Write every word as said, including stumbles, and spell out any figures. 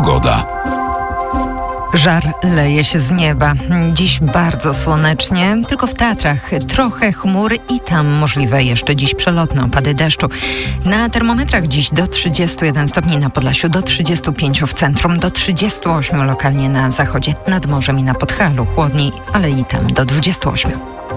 Pogoda. Żar leje się z nieba. Dziś bardzo słonecznie, tylko w Tatrach trochę chmur i tam możliwe jeszcze dziś przelotne opady deszczu. Na termometrach dziś do trzydziestu jeden stopni na Podlasiu, do trzydziestu pięciu w centrum, do trzydziestu ośmiu lokalnie na zachodzie. Nad morzem i na Podhalu chłodniej, ale i tam do dwudziestu ośmiu.